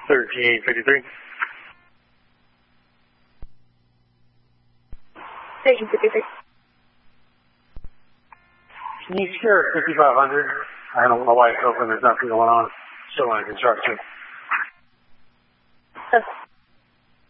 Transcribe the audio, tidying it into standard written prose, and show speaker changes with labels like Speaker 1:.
Speaker 1: 1353.
Speaker 2: 1353.
Speaker 1: Can you share 5500? I don't know why it's open. There's nothing going on. Still under construction.
Speaker 2: Okay.